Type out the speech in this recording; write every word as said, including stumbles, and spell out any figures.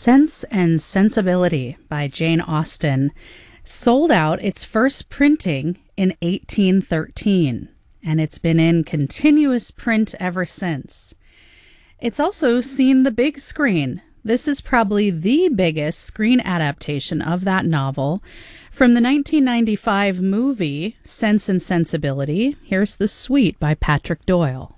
Sense and Sensibility by Jane Austen sold out its first printing in eighteen thirteen, and it's been in continuous print ever since. It's also seen the big screen. This is probably the biggest screen adaptation of that novel. From the nineteen ninety-five movie Sense and Sensibility, here's The Suite by Patrick Doyle.